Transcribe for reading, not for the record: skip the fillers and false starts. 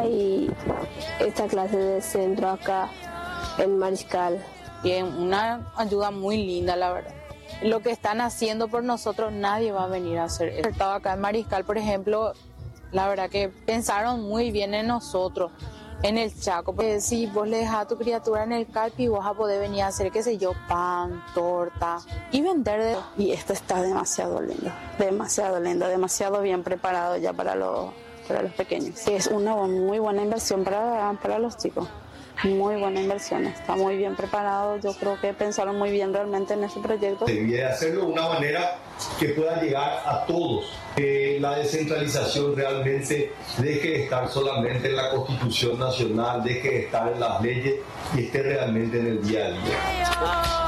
hay esta clase de centro acá en Mariscal. Y es una ayuda muy linda, la verdad. Lo que están haciendo por nosotros, nadie va a venir a hacer eso. Estaba acá en Mariscal, por ejemplo, la verdad que pensaron muy bien en nosotros, en el Chaco. Porque si vos le dejas a tu criatura en el Calpi, vos vas a poder venir a hacer, qué sé yo, pan, torta y vender. Y esto está demasiado lindo, demasiado bien preparado ya para los pequeños. Es una muy buena inversión para los chicos. Muy buena inversión, está muy bien preparado. Yo creo que pensaron muy bien realmente en ese proyecto. Debía hacerlo de una manera que pueda llegar a todos, que la descentralización realmente deje de estar solamente en la Constitución Nacional, deje de estar en las leyes y esté realmente en el día a día.